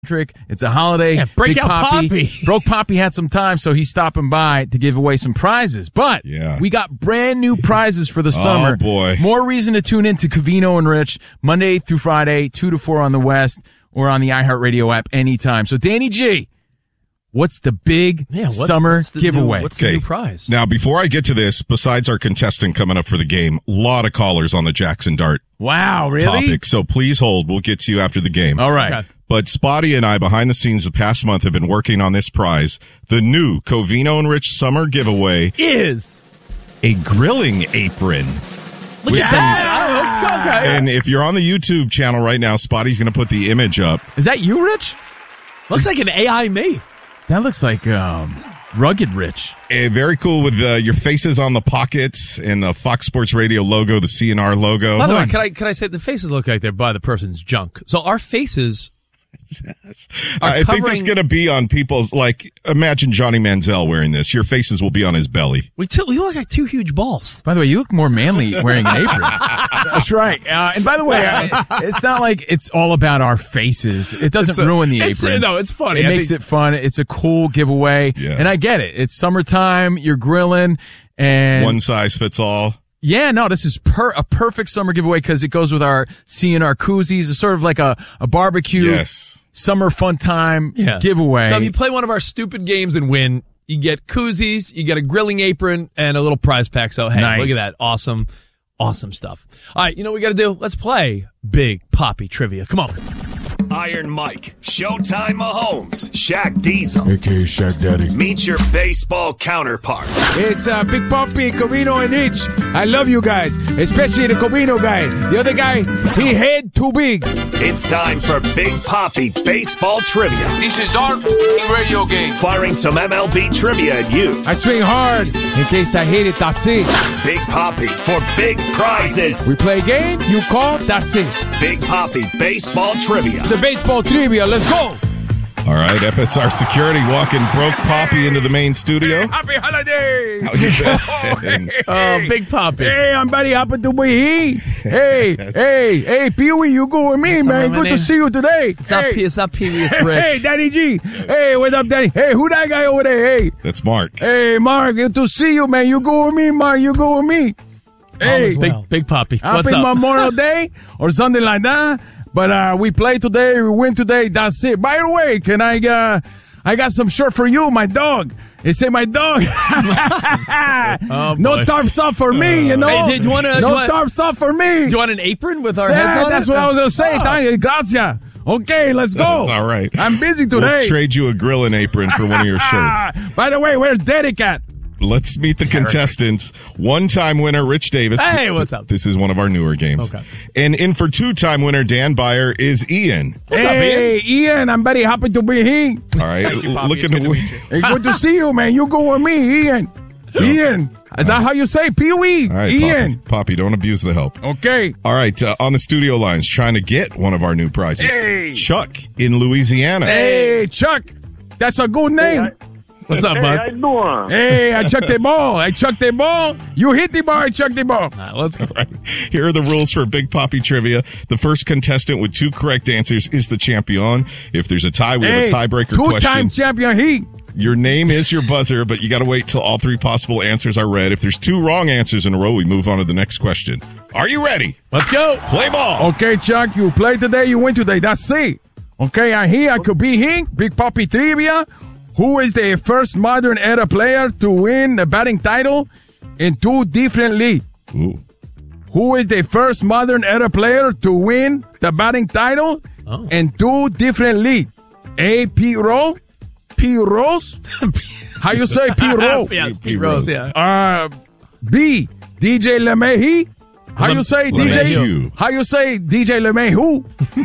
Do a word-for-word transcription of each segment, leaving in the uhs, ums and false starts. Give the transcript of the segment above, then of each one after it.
It's a holiday. Yeah, break Big out Poppy. Poppy. Broke Poppy had some time, so he's stopping by to give away some prizes. But yeah. we got brand new prizes for the summer. Oh, boy. More reason to tune in to Covino and Rich Monday through Friday, two to four on the West, or on the iHeartRadio app anytime. So, Danny G, what's the big yeah, what's, summer what's the giveaway? New, what's okay. the new prize? Now, before I get to this, besides our contestant coming up for the game, a lot of callers on the Jackson Dart Wow, really? topic. So please hold. We'll get to you after the game. All right. Okay. But Spotty and I, behind the scenes the past month, have been working on this prize. The new Covino and Rich summer giveaway, Is. a grilling apron. Look With at some- that. Oh, looks good. Okay. And if you're on the YouTube channel right now, Spotty's going to put the image up. Is that you, Rich? Looks like an A I me. That looks like um, Rugged Rich. Eh, very cool with uh, your faces on the pockets and the Fox Sports Radio logo, the C N R logo. By the way, on. can I can I say the faces look like they're by the person's junk? So our faces. I think that's covering- going to be on people's, like, imagine Johnny Manziel wearing this. Your faces will be on his belly. We, t- we look like two huge balls. By the way, you look more manly wearing an apron. That's right. Uh, and by the way, uh, it's not like it's all about our faces. It doesn't It's a- ruin the it's- apron. no, it's funny. It I makes think- it fun. It's a cool giveaway. Yeah. And I get it. It's summertime. You're grilling. And One size fits all. yeah, no, this is per- a perfect summer giveaway because it goes with our C N R koozies. It's sort of like a, a barbecue. Yes. Summer fun time Yeah. giveaway. So if you play one of our stupid games and win, you get koozies, you get a grilling apron, and a little prize pack. So, hey, Nice. look at that. Awesome, awesome stuff. All right, you know what we got to do? Let's play Big Poppy Trivia. Come on. Iron Mike, Showtime Mahomes, Shaq Diesel. A K A Shaq Daddy. Meet your baseball counterpart. It's uh, Big Poppy, Covino, and Rich. I love you guys, especially the Covino guy. The other guy, he head too big. It's time for Big Poppy Baseball Trivia. This is our radio game. Firing some M L B trivia at you. I swing hard in case I hit it. That's it. Big Poppy for big prizes. We play a game. You call. That's it. Big Poppy Baseball Trivia. The baseball trivia. Let's go. All right, F S R Security walking broke Poppy into the main studio. Happy holiday. How you been? Oh, Big Poppy. Hey, I'm very happy to be here. Hey, hey, hey, Pee Wee, you go with me, What's up, man. my Good name? to see you today. It's not, hey. P- it's not Pee Wee, it's Hey, Rich. hey, Daddy G. Hey, what up, Daddy? Hey, who that guy over there? Hey, That's Mark. hey, Mark. Good to see you, man. You go with me, Mark. You go with me. Hey, Big, big Big Poppy. What's happy up? Memorial Day or something like that. But uh, we play today. We win today. That's it. By the way, can I? Uh, I got some shirt for you, my dog. It say my dog. Oh, no boy. tarps off for me, you know. Hey, did you wanna- no do you want- tarps off for me. Do you want an apron with our Yeah, heads on that's it? what I was gonna say. Oh. Thank you. Gracias. Okay, let's go. That's all right. I'm busy We'll today. trade you a grilling apron for one of your shirts. By the way, where's Derek at? Let's meet the contestants. One-time winner, Rich Davis. Hey, what's up? This is one of our newer games. Okay. And in for two-time winner, Dan Byer, is Ian. What's up, hey, Ian? I'm very happy to be here. All right. you, Poppy. Looking It's good to to meet you. Hey, good to see you, man. You go with me, Ian. Ian. Is that how you say Pee Wee? All right, Ian. Poppy. Poppy, don't abuse the help. Okay. All right, uh, on the studio lines, trying to get one of our new prizes. Hey. Chuck in Louisiana. Hey, Chuck. That's a good name. What's up, Hey, bud? how you doing? Hey, I chucked the ball. I chucked the ball. You hit the ball. I chucked the ball. All right, let's go. All right. Here are the rules for Big Poppy Trivia. The first contestant with two correct answers is the champion. If there's a tie, we Hey, have a tiebreaker two-time question. champion he. Your name is your buzzer, but you got to wait till all three possible answers are read. If there's two wrong answers in a row, we move on to the next question. Are you ready? Let's go. Play ball. Okay, Chuck, you play today, you win today. That's it. Okay, I'm here. I could be here. Big Poppy Trivia. Who is the first modern era player to win the batting title in two different leagues? Ooh. Who is the first modern era player to win the batting title Oh. in two different leagues? A. P. Rose. P. Rose. How you say P. Rose? Yeah, it's Pete Pete Rose, Rose. yeah. Uh, B. D J LeMahieu. How Lem- you say D J? LeMahieu. How you say D J LeMahieu?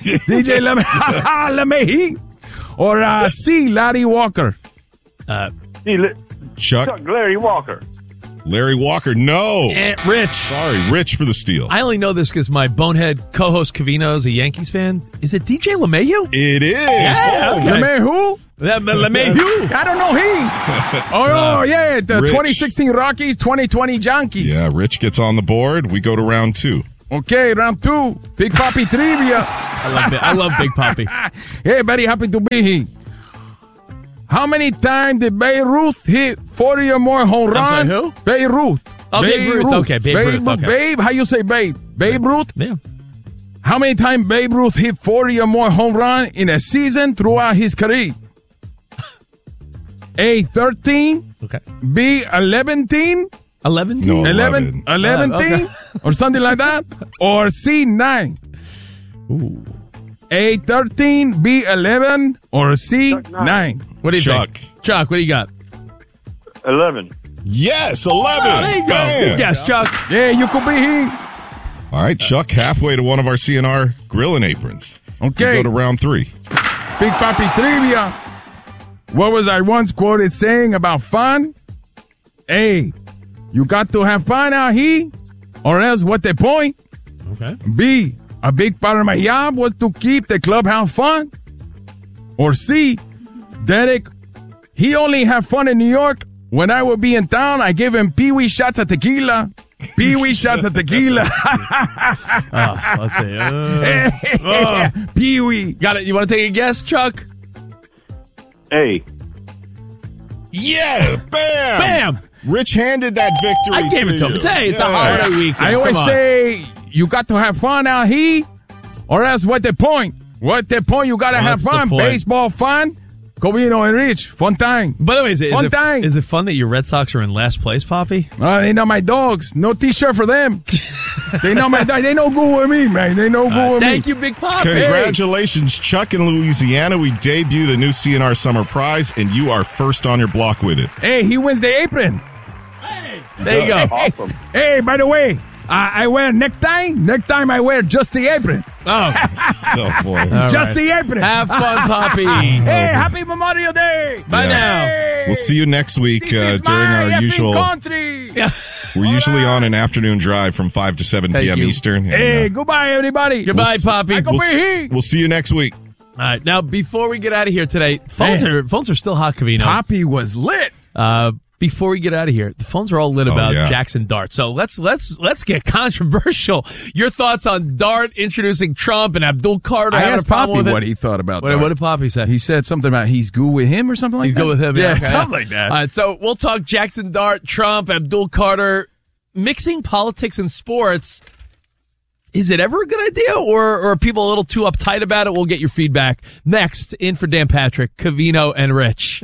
D J Leme- LeMahieu. Or uh, C. Larry Walker. Uh, See, li- Chuck, Chuck Larry Walker. Larry Walker. No. eh, Rich. Sorry, Rich for the steal. I only know this because my bonehead co-host Covino is a Yankees fan. Is it D J LeMahieu? It is. Yeah, okay. LeMahieu? That LeMahieu. I don't know he. Oh, oh yeah, the Rich. twenty sixteen Rockies, twenty twenty Yankees. Yeah, Rich gets on the board. We go to round two. Okay, round two. Big Papi Trivia. I love it. I love Big Papi. Hey, very happy to be here. How many times did Babe Ruth hit forty or more home I'm runs? sorry, who? Babe Ruth. Oh, Babe Ruth. Okay, Babe Ruth, okay. Babe, how you say Babe? Babe Ruth? Yeah. How many times Babe Ruth hit forty or more home runs in a season throughout his career? A, thirteen. Okay. B, eleven. eleven? No. eleven, eleven, Okay. or something like that. Or C, nine. Ooh. A, thirteen, B, eleven, or C, nine. What do you Chuck. think? Chuck, what do you got? eleven. Yes, eleven. Oh, there you go. Bam. Good guess, Chuck. Yeah, you could be here. All right, Chuck, halfway to one of our C N R grilling aprons. Okay. We go to round three. Big Papi Trivia. What was I once quoted saying about fun? A, you got to have fun out here, or else what the point? Okay. B, a big part of my job was to keep the clubhouse fun. Or C, Derek, he only had fun in New York. When I would be in town, I give him pee-wee shots of tequila. Pee-wee shots of tequila. Oh, let's see. Uh, oh. Pee-wee. Got it. You want to take a guess, Chuck? A. Yeah, bam. Bam. Rich handed that victory I gave it to him. you. It's, hey, it's a Yes. holiday weekend. I always Come on. say you got to have fun out here, or else what the point? What the point? You got to Well, have that's the fun. point. Baseball fun. Covino and Rich. Fun time. By the way, is it, Fun is, time. it, is it fun that your Red Sox are in last place, Poppy? Uh, they know my dogs. No T-shirt for them. They know my dog. They know good with me, man. They know good Uh, with thank me. you, Big Poppy. Congratulations, Chuck in Louisiana. We debut the new C N R Summer Prize, and you are first on your block with it. Hey, he wins the apron. There you go. Awesome. Hey, by the way, I, I wear necktie. Next time I wear just the apron. Oh, Oh, boy. all just right. the apron. Have fun, Poppy. Hey, happy Memorial Day. Bye now. Hey, We'll see you next week This uh, is during my our effing usual. country. We're usually on an afternoon drive from five to seven Thank p.m. you. Eastern. and, Hey, uh, goodbye, everybody. Goodbye, s- Poppy. I go we'll, be s- here. we'll see you next week. All right. Now, before we get out of here today, phones Man. are phones are still hot, Covino. Poppy was lit. Uh, before we get out of here, the phones are all lit Oh, about yeah. Jackson Dart. So let's let's let's get controversial. Your thoughts on Dart introducing Trump and Abdul Carter? I having asked a problem Poppy with it? what he thought about What, that. what did Poppy say? He said something about he's good with him or something like You that. go with him, Yeah, yeah, okay. something like that. All right, so we'll talk Jackson Dart, Trump, Abdul Carter, mixing politics and sports. Is it ever a good idea, or, or are people a little too uptight about it? We'll get your feedback next. In for Dan Patrick, Covino, and Rich.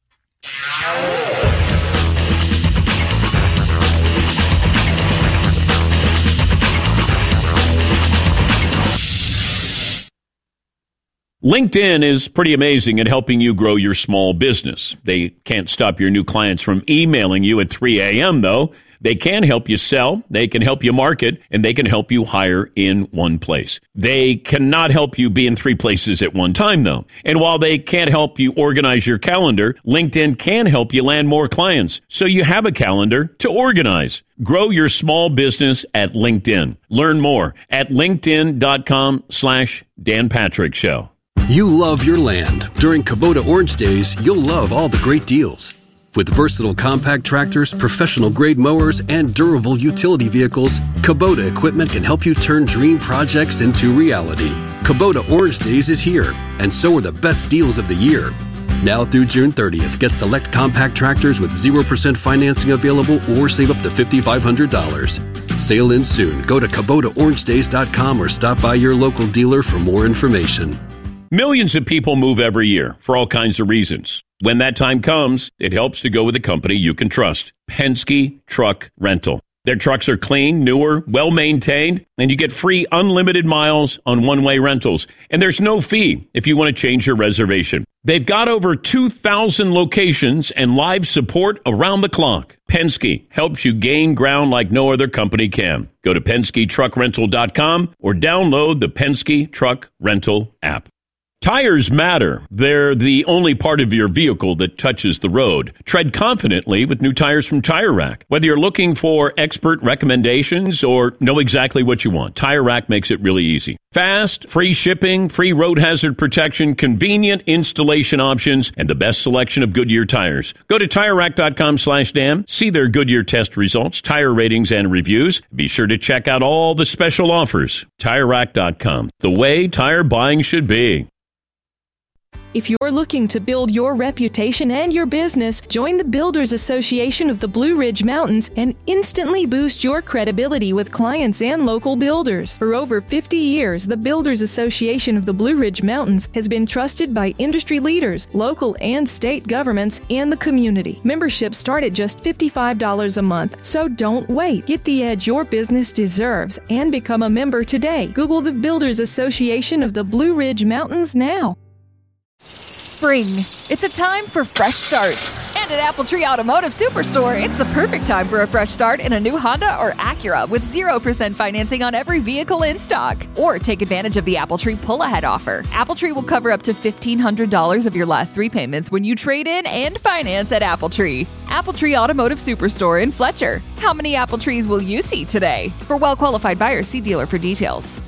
LinkedIn is pretty amazing at helping you grow your small business. They can't stop your new clients from emailing you at three a.m., though. They can help you sell, they can help you market, and they can help you hire in one place. They cannot help you be in three places at one time, though. And while they can't help you organize your calendar, LinkedIn can help you land more clients, so you have a calendar to organize. Grow your small business at LinkedIn. Learn more at linkedin.com slash Dan Patrick Show. You love your land. During Kubota Orange Days, you'll love all the great deals. With versatile compact tractors, professional-grade mowers, and durable utility vehicles, Kubota equipment can help you turn dream projects into reality. Kubota Orange Days is here, and so are the best deals of the year. Now through June thirtieth, get select compact tractors with zero percent financing available or save up to five thousand five hundred dollars. Sale ends soon. Go to Kubota Orange Days dot com or stop by your local dealer for more information. Millions of people move every year for all kinds of reasons. When that time comes, it helps to go with a company you can trust. Penske Truck Rental. Their trucks are clean, newer, well-maintained, and you get free unlimited miles on one-way rentals. And there's no fee if you want to change your reservation. They've got over two thousand locations and live support around the clock. Penske helps you gain ground like no other company can. Go to Penske Truck Rental dot com or download the Penske Truck Rental app. Tires matter. They're the only part of your vehicle that touches the road. Tread confidently with new tires from Tire Rack. Whether you're looking for expert recommendations or know exactly what you want, Tire Rack makes it really easy. Fast, free shipping, free road hazard protection, convenient installation options, and the best selection of Goodyear tires. Go to Tire Rack dot com slash Dan, see their Goodyear test results, tire ratings, and reviews. Be sure to check out all the special offers. Tire Rack dot com, the way tire buying should be. If you're looking to build your reputation and your business, join the Builders Association of the Blue Ridge Mountains and instantly boost your credibility with clients and local builders. For over fifty years, the Builders Association of the Blue Ridge Mountains has been trusted by industry leaders, local and state governments, and the community. Memberships start at just fifty-five dollars a month, so don't wait. Get the edge your business deserves and become a member today. Google the Builders Association of the Blue Ridge Mountains now. Spring. It's a time for fresh starts. And at Apple Tree Automotive Superstore, it's the perfect time for a fresh start in a new Honda or Acura with zero percent financing on every vehicle in stock. Or take advantage of the Apple Tree pull-ahead offer. Apple Tree will cover up to fifteen hundred dollars of your last three payments when you trade in and finance at Apple Tree. Apple Tree Automotive Superstore in Fletcher. How many Apple Trees will you see today? For well-qualified buyers, see dealer for details.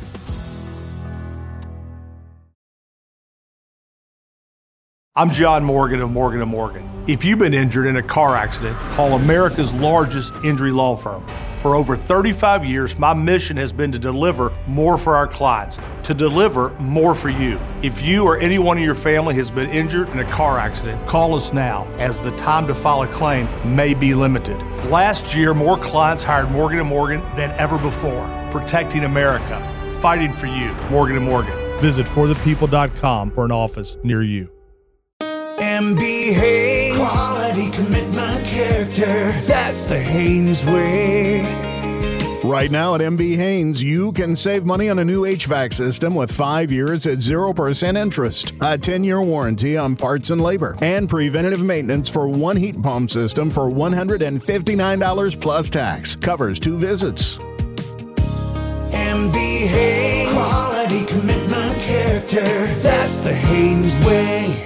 I'm John Morgan of Morgan and Morgan. If you've been injured in a car accident, call America's largest injury law firm. For over thirty-five years, my mission has been to deliver more for our clients, to deliver more for you. If you or anyone in your family has been injured in a car accident, call us now, as the time to file a claim may be limited. Last year, more clients hired Morgan and Morgan than ever before, protecting America, fighting for you. Morgan and Morgan. Visit for the people dot com for an office near you. M B Haynes. Quality, commitment, character. That's the Haynes way. Right now at M B Haynes, you can save money on a new H V A C system with five years at zero percent interest, a ten-year warranty on parts and labor, and preventative maintenance for one heat pump system for one hundred fifty-nine dollars plus tax. Covers two visits. M B Haynes. Quality, commitment, character. That's the Haynes way.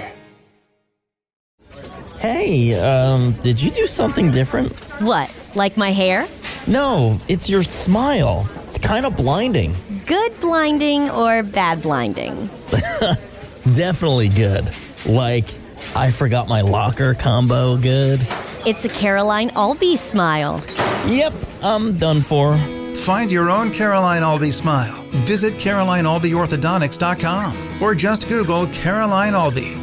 Hey, um, did you do something different? What, like my hair? No, it's your smile. Kind of blinding. Good blinding or bad blinding? Definitely good. Like, I forgot my locker combo good. It's a Caroline Albee smile. Yep, I'm done for. Find your own Caroline Albee smile. Visit Caroline Albee Orthodontics dot com or just Google Caroline Albee.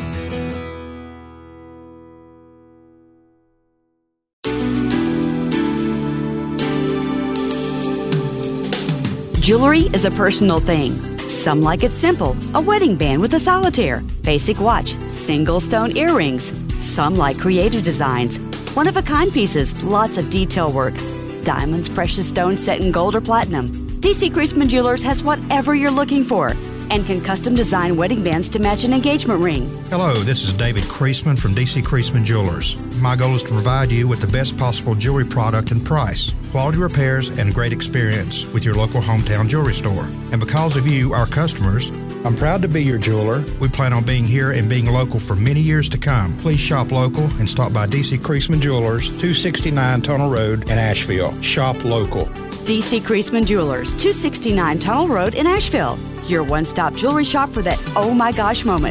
Jewelry is a personal thing. Some like it simple, a wedding band with a solitaire, basic watch, single stone earrings. Some like creative designs, one-of-a-kind pieces, lots of detail work. Diamonds, precious stones set in gold or platinum. D C Creasman Jewelers has whatever you're looking for and can custom design wedding bands to match an engagement ring. Hello, this is David Creasman from D C Creasman Jewelers. My goal is to provide you with the best possible jewelry product and price, quality repairs, and great experience with your local hometown jewelry store. And because of you, our customers, I'm proud to be your jeweler. We plan on being here and being local for many years to come. Please shop local and stop by D C Creasman Jewelers, two sixty-nine Tunnel Road in Asheville. Shop local. D C Creasman Jewelers, two sixty-nine Tunnel Road in Asheville. Your one-stop jewelry shop for that oh my gosh moment.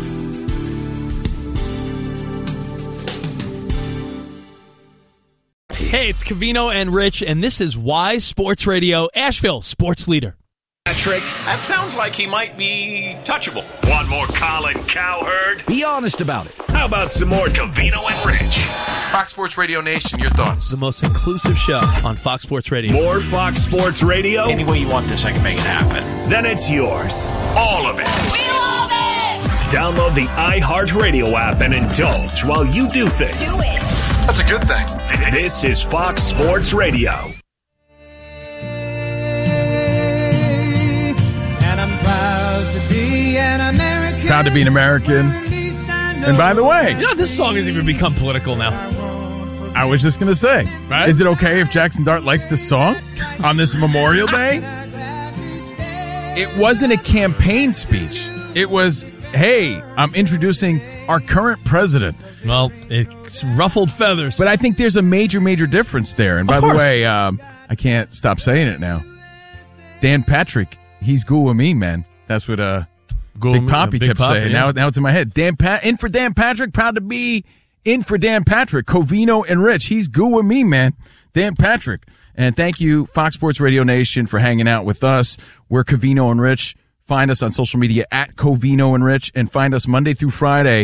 Hey, it's Covino and Rich, and this is Y Sports Radio, Asheville Sports Leader. Patrick, that sounds like he might be touchable. Want more Colin Cowherd? Be honest about it. How about some more Covino and Rich? Fox Sports Radio Nation, your thoughts? The most inclusive show on Fox Sports Radio. More Fox Sports Radio? Any way you want this, I can make it happen. Then it's yours. All of it. We love it! Download the iHeartRadio app and indulge while you do things. Do it. That's a good thing. This is Fox Sports Radio. And I'm proud to be an American. Proud to be an American. And by the way, you know, this song has even become political now. I was just going to say, right? Is it okay if Jackson Dart likes this song on this Memorial Day? It wasn't a campaign speech. It was hey, I'm introducing our current president. Well, it's ruffled feathers. But I think there's a major, major difference there. And by Of the course. way, um, I can't stop saying it now. Dan Patrick, he's cool with me, man. That's what uh, Cool Big with me, Poppy Big kept Poppy, saying. yeah. Now, now it's in my head. Dan Pat, in for Dan Patrick. Proud to be in for Dan Patrick. Covino and Rich. He's cool with me, man. Dan Patrick. And thank you, Fox Sports Radio Nation, for hanging out with us. We're Covino and Rich. Find us on social media at Covino and Rich, and find us Monday through Friday